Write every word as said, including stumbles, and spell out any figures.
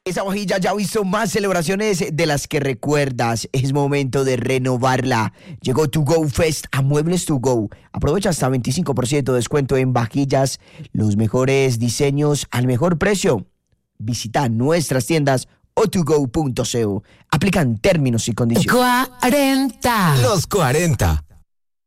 Esa hojilla ya ha visto más celebraciones de las que recuerdas. Es momento de renovarla. Llegó To Go Fest a Muebles To Go. Aprovecha hasta veinticinco por ciento de descuento en vajillas, los mejores diseños al mejor precio. Visita nuestras tiendas o to go punto co. Aplican términos y condiciones. cuarenta. Los cuarenta.